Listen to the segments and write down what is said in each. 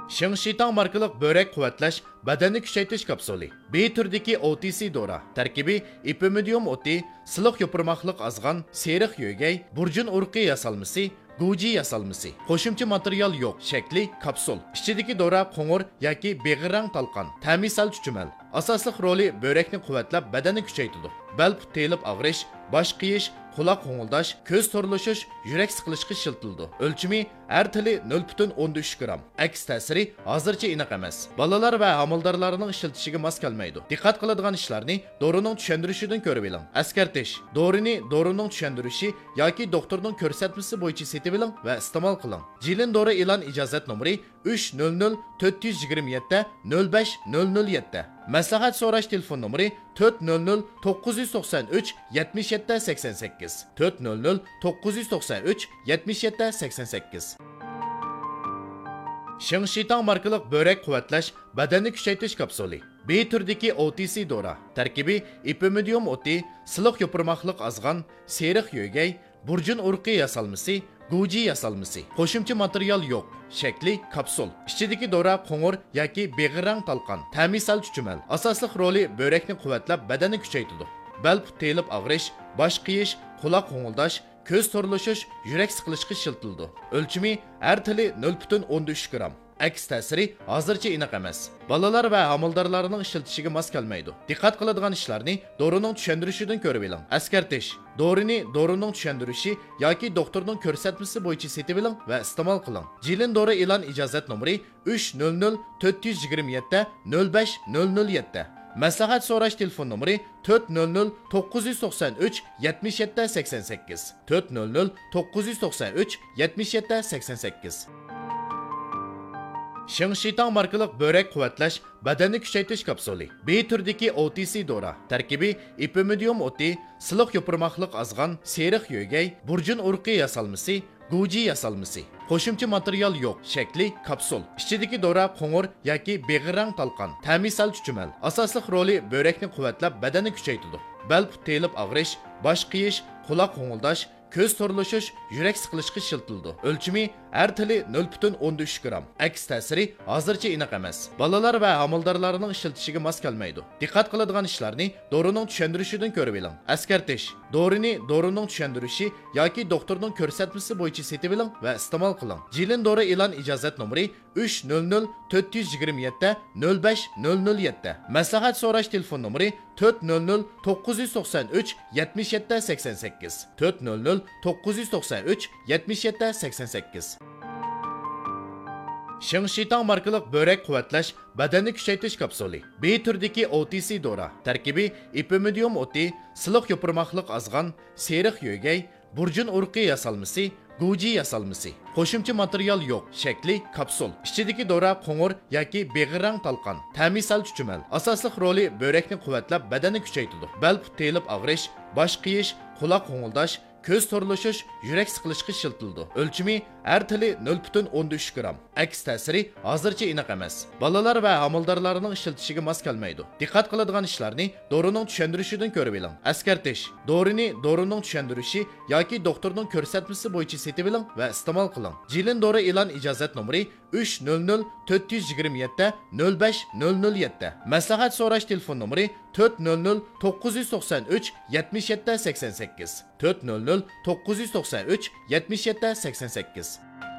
Shingshitang markalik börek quvvatlash badanni kuchaytirish kapsuli. B turdagi OTC dora. Tarkibi ipimidium o'ti, siliq yopirmoqliq azg'an, seriq yo'gay, burjun urqi yasalmasi, Guji yasalmasi. Qo'shimcha material yo'q. Shakli kapsul. Ichidagi dora qo'ng'ir yoki beg'irrang talqon. Ta'misal chuchumal. Asosliq roli börekni quvvatlab, badanni kuchaytiradi. Bel telib og'rish, bosh qiyish, quloq qo'ng'ildash, ko'z to'rilishish, yurak siqilishga shiltildi. O'lchimi har tili 0.13 gram. Aks ta'siri hozircha aniq emas. Bolalar va homildorlarning ishlatishiga mos kelmaydi. Diqqat qiladigan ishlarni dorining tushuntirishidan ko'rib oling. Askartish. Dorining tushuntirishi yoki doktorning ko'rsatmasi bo'yicha setib oling va iste'mol qiling. Jilin dori e'lon ijozat nomeri 300 427 05 007. Maslahat so'rash telefon nomeri 400 993 77 88 400 993 77 88. Shingshitang markalik börek quvvatlash badanni kuchaytirish kapsuli. B turdagi OTC dora. Tarkibi ipimidium o'ti, siliq yopirmoqliq azg'an, seriq yo'gay, burjun urqi yasalmasi, Guji yasalmasi. Qo'shimcha material yo'q. Shakli kapsul. Ichidagi dora qo'ng'ir yoki beg'irang talqon. Ta'misal chuchumal. Asosliq roli börekni quvvatlab, badanni kuchaytiradi. Bel telib og'rish, bosh qiyish, quloq qo'ng'ildash, ko'z to'rilishish, yurak siqilishga shiltildi. O'lchimi har tili 0.13 gram. Aks ta'siri hozircha aniq emas. Bolalar va homildorlarning ishlatishiga mos kelmaydi. Diqqat qiladigan ishlarni dorining tushuntirishidan ko'rib oling. Askartish. Dorining tushuntirishi yoki doktorning ko'rsatmasi bo'yicha setib oling va iste'mol qiling. Jilin dori e'lon ijozat nomeri 300 427 05 007. Maslahat so'rash telefon nomeri 400 993 77 88 400 993 77 88. Shingshitang markalik börek quvvatlash badanni kuchaytirish kapsuli. B turdagi OTC dora. Tarkibi ipimidium o'ti, siliq yopirmoqliq azg'an, seriq yo'gay, burjun urqi yasalmasi, Guji yasalmasi. Qo'shimcha material yo'q. Shakli kapsul. Ichidagi dora qo'ng'ir yoki beg'irang talqon. Ta'misal chuchumal. Asosliq roli börekni quvvatlab, badanni kuchaytiradi. Bel telib og'rish, bosh qiyish, quloq qo'ng'ildash, ko'z to'rilishish, yurak siqilishga shiltildi. O'lchimi har tili 0.13 gram. Aks ta'siri hozircha aniq emas. Bolalar va homildorlarning ishlatishiga mos kelmaydi. Diqqat qiladigan ishlarni dorining tushuntirishidan ko'rib oling. Askartish. Dorining tushuntirishi yoki doktorning ko'rsatmasi bo'yicha setib oling va iste'mol qiling. Jilin dori e'lon ijozat nomeri 300 427 05 007. Maslahat so'rash telefon nomeri 400 993 77 88 400 993 77 88. Shingshitang markalik börek quvvatlash badanni kuchaytirish kapsuli. B turdagi OTC dora. Tarkibi ipimidium o'ti, siliq yopirmoqliq azg'an, seriq yo'gay, burjun urqi yasalmasi, Guji yasalmasi. Qo'shimcha material yo'q. Shakli kapsul. Ichidagi dora qo'ng'ir yoki beg'irang talqon. Ta'misal chuchumal. Asosliq roli börekni quvvatlab, badanni kuchaytiradi. Bel telib og'rish, bosh qiyish, quloq qo'ng'ildash, ko'z to'rilishish, yurak siqilishga shiltildi. O'lchimi har tili 0.13 gram. Aks ta'siri hozircha aniq emas. Bolalar va homildorlarning ishlatishiga mos kelmaydi. Diqqat qiladigan ishlarni dorining tushuntirishidan ko'rib oling. Askartish. Dorining tushuntirishi yoki doktorning ko'rsatmasi bo'yicha setib oling va iste'mol qiling. Jilin dori e'lon ijozat nomeri 300 427 05 007. Maslahat so'rash telefon nomeri 400 993 77 88 400 993 77 88.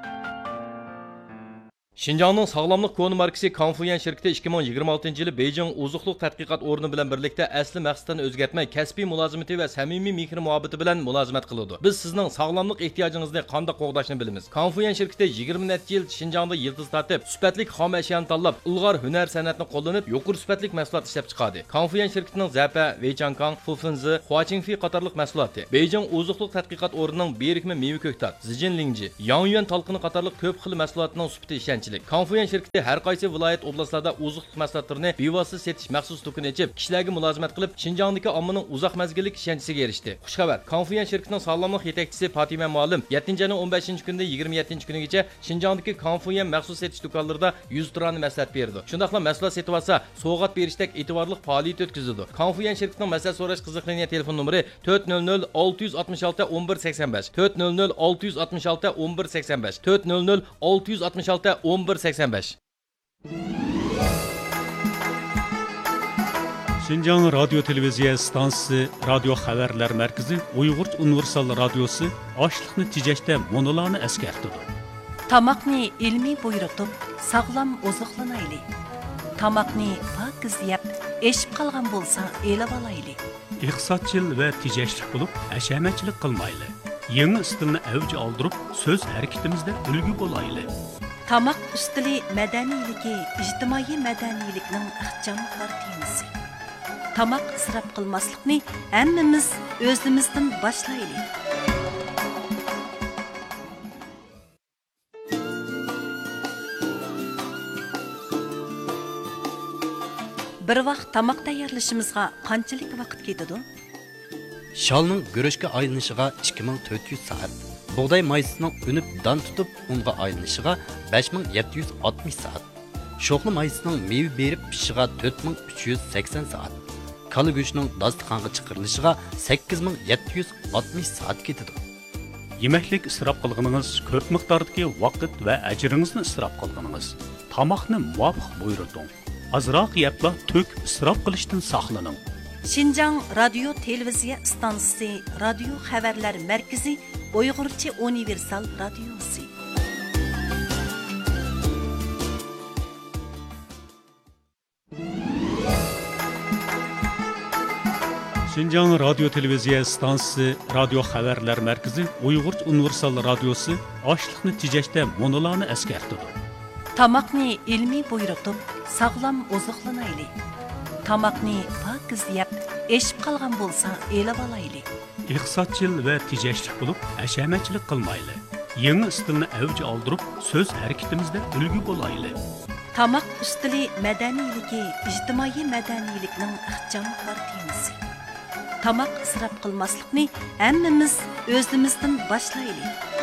Şinjanның sağlamlıq konu markası Confucian şirketi 2026 yılı Beijing Ozuqluq Tədqiqat Orunu bilan birlikdə əsli məqsədini özgərtməy, kəsbi mülazimati və səmimi mikro muhabbeti bilan mülazimət qılıdı. Biz sizning sağlamlıq ehtiyacınızı qanda qoğdaşını bilimiz. Confucian şirketi 20 neçə yıl Şinjanda yıldız tatib, sübətlik xam əşyanı tanlab, ilğar hünər sənətini qo'llanib, yuqori sübətlik məhsulat ishlab chiqadi. Confucian şirketining Zapa, Weichangkang, Fufinzi, Huaqingfi qatorliq məhsulati Beijing Ozuqluq Tədqiqat Orunining berikme meva ko'ktat, Zijinlingji, Yangyuan talqini qatorliq ko'p xil məhsulatining sübti ishlanchi. Confucian şirketi har qaysi viloyat oblastlarda oziqlik mahsulotlarini bevosita setish maxsus do'kon ochib, kishilarga mulozimat qilib, Şinjandagi ommaning uzoq mazgillik ishonchisiga erishdi. Xushxabar, Confucian şirketining sog'lomlik yetakchisi Fatima Muallim 7-ayning 15-kunida 27-kunigacha Şinjandagi Confucian maxsus setish do'konlarida 100 turani maslahat berdi. Shundaqla mahsulot setib olsa, sovg'at berishdek e'tiborli faoliyat o'tkazdi. Confucian şirketining maslahat so'rash qiziqlaniya telefon nomeri 400 666 1185 400 666 1185 400 666 1185. Şinjan Radyo Televiziya Stansiyasi, Radio Xabarlar Markazi, Uyg'ur Universal Radiosi ochliqni tejashda monolarni eskartadi. Tamaqni ilmiy buyurtib, sog'lom oziqlanayli. Tamaqni pokiz yeb, eshib qolgan bo'lsa, elib olayli. Iqtisodchil va tejashlik bo'lib, ashamachilik qilmayli. Yangi stilni avj oldirib, so'z harakatimizda ulgu bo'layli. Tamaq ustili madaniyligi, ijtimoiy madaniylikning ixchamkor temasi. Tamaq isrof qilmaslikni hammamiz o'zimizdan boshlaylik. Bir vaqt tamaq tayyorlashimizga qanchalik vaqt ketadi? Shalning guruchga aylanishiga 2400 soat, bug'doy maysining unib dan tutib unga aylanishiga 5760 soat, sho'xli maysining meva berib pishishiga 4380 soat, kala go'shtining dasturxonga chiqarilishiga 8760 soat ketadi. Yemeklik isrof qilganingiz ko'p miqdordagi vaqt va ajringizni isrof qilganingiz. Tamoqni muvofiq buyurting. Azroq yebla to'k isrof qilishdan saqlaning. Şinjan Radyo Televiziya Stansiyasi, Radio Xabarlar Markazi, Uyg'urcha Universal Radiosi. Şinjan Radyo Televiziya Stansiyasi, Radio Xabarlar Markazi, Uyg'ur Universal Radiosi ochliqni tejashda monolarni eskartadi. Tamaqni ilmiy buyurtib, sog'lom oziqlanayli. Tamaqni pokiz yeb, eshib qolgan bo'lsa, elib olayli. Iqtisodchil va tejashlik bo'lib, ashamachilik qilmayli. Yangi stilni avj oldirib, so'z harakatimizda ulgu bo'layli. Tamaq ustili madaniyligi, ijtimoiy madaniylikning ixchamkor temasi. Tamaq isrof qilmaslikni hammamiz o'zimizdan boshlaylik.